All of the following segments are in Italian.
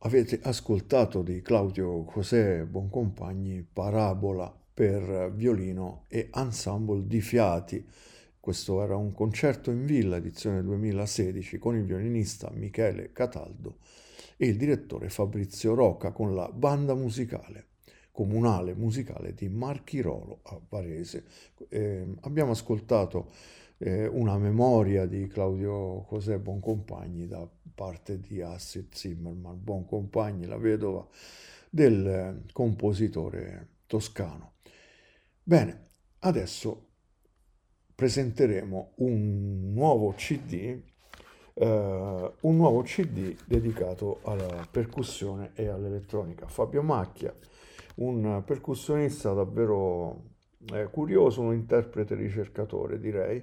Avete ascoltato di Claudio José Boncompagni Parabola per violino e ensemble di fiati. Questo era un concerto in villa, edizione 2016, con il violinista Michele Cataldo e il direttore Fabrizio Rocca con la banda musicale comunale musicale di Marchirolo a Varese. Abbiamo ascoltato una memoria di Claudio José Boncompagni da parte di Astrid Zimmermann, Boncompagni, la vedova del compositore toscano. Bene, adesso presenteremo un nuovo CD dedicato alla percussione e all'elettronica. Fabio Macchia, un percussionista davvero curioso, un interprete ricercatore, direi,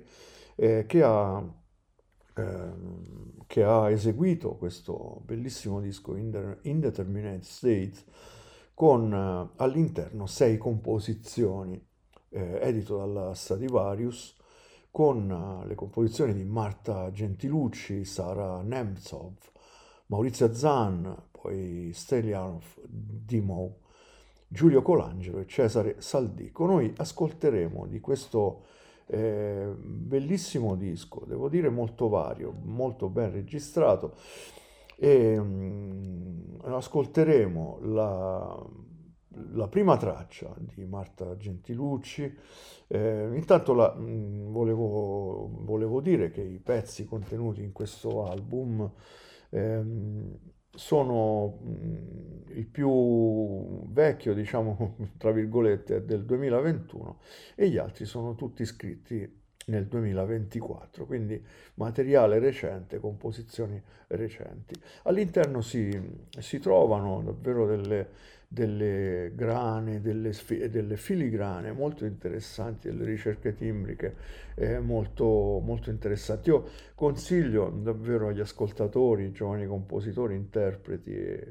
che ha eseguito questo bellissimo disco Indeterminate State con all'interno 6 composizioni, edito dalla Stradivarius, con le composizioni di Marta Gentilucci, Sara Nemtsov, Maurizio Zan, poi Stelianov Dimov, Giulio Colangelo e Cesare Saldico. Noi ascolteremo di questo bellissimo disco, devo dire molto vario, molto ben registrato, e ascolteremo la prima traccia di Marta Gentilucci. Intanto volevo dire che i pezzi contenuti in questo album ehm, sono il più vecchio, diciamo, tra virgolette, è del 2021 e gli altri sono tutti scritti nel 2024, quindi materiale recente, composizioni recenti. All'interno si trovano davvero delle grane, delle filigrane molto interessanti, delle ricerche timbriche molto interessanti. Io consiglio davvero agli ascoltatori, giovani compositori, interpreti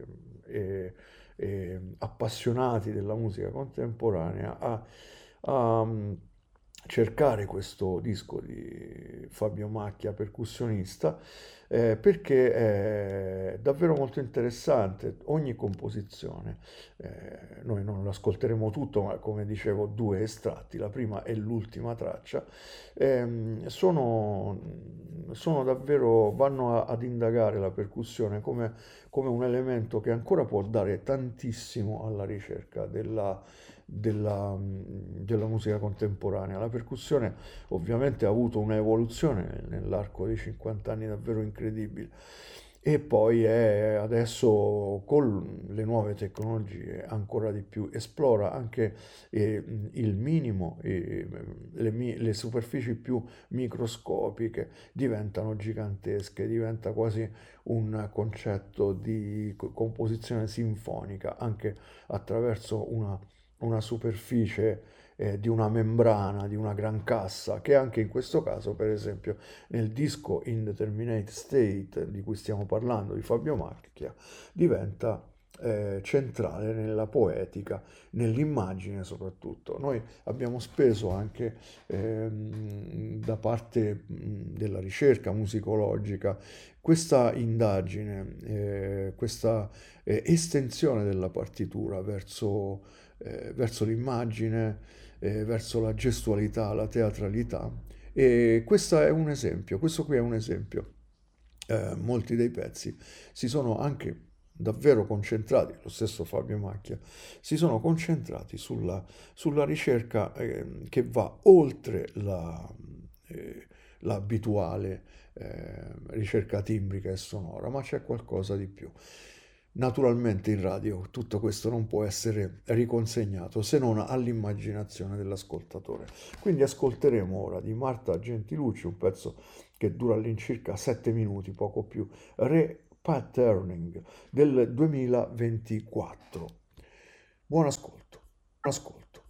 e appassionati della musica contemporanea a cercare questo disco di Fabio Macchia, percussionista, perché è davvero molto interessante ogni composizione. Noi non lo ascolteremo tutto, ma come dicevo, 2 estratti, la prima e l'ultima traccia, sono davvero, vanno ad indagare la percussione come un elemento che ancora può dare tantissimo alla ricerca della musica contemporanea. La percussione ovviamente ha avuto un'evoluzione nell'arco dei 50 anni davvero incredibile e poi è adesso con le nuove tecnologie ancora di più esplora anche il minimo, le superfici più microscopiche diventano gigantesche, diventa quasi un concetto di composizione sinfonica anche attraverso una superficie di una membrana, di una gran cassa, che anche in questo caso, per esempio, nel disco Indeterminate State di cui stiamo parlando, di Fabio Macchia, diventa centrale nella poetica, nell'immagine soprattutto. Noi abbiamo speso anche da parte della ricerca musicologica questa indagine, questa estensione della partitura verso l'immagine, verso la gestualità, la teatralità. E questo è un esempio, questo qui è un esempio. Molti dei pezzi si sono anche davvero concentrati, lo stesso Fabio Macchia, si sono concentrati sulla ricerca che va oltre l'abituale ricerca timbrica e sonora, ma c'è qualcosa di più. Naturalmente in radio tutto questo non può essere riconsegnato se non all'immaginazione dell'ascoltatore. Quindi ascolteremo ora di Marta Gentilucci un pezzo che dura all'incirca 7 minuti, poco più, Repatterning del 2024. Buon ascolto, buon ascolto.